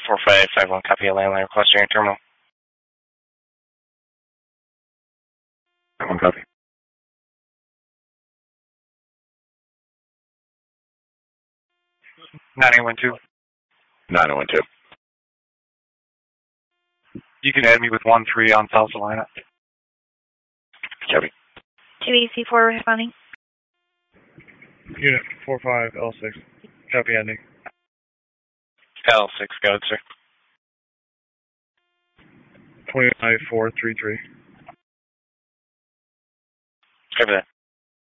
4551, copy a landline request during terminal. 1 copy. Nine one two. 9012. You can add me with 13 on South Salina. Copy. QEC4 responding. Unit 45L6. Copy ending. L6, go ahead, sir. 29433. Copy that.